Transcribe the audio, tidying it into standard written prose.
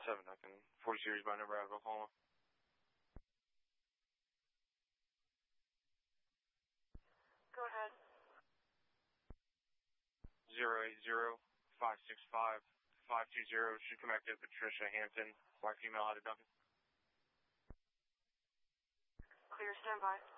7 Duncan. 40 series by number out of Oklahoma. Go ahead. 080-565-520 should come back to Patricia Hampton, white female out of Duncan. Clear, standby.